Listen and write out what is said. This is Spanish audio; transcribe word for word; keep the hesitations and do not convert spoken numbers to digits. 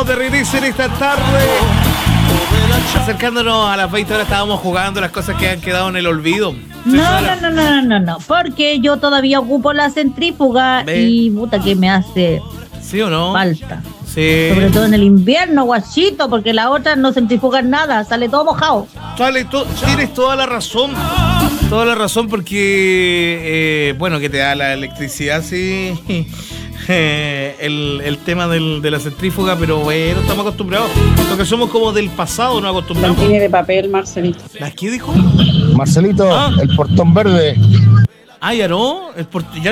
de regreso en esta tarde. Acercándonos a las veinte horas estábamos jugando las cosas que han quedado en el olvido. No, no, no, no, no, no, porque yo todavía ocupo la centrífuga. ¿Ve? Y puta que me hace ¿sí o no? falta. Sí. Sobre todo en el invierno, guachito, porque la otra no centrifugan nada, sale todo mojado. Sale to- tienes toda la razón. Toda la razón porque, eh, bueno, que te da la electricidad, sí. Eh, el, el tema del, de la centrífuga, pero bueno, estamos acostumbrados. Porque somos como del pasado, no acostumbramos. La tiene de papel, Marcelito. ¿La qué dijo? Marcelito, ¿Ah? el portón verde. Ah, ya no. El port- ya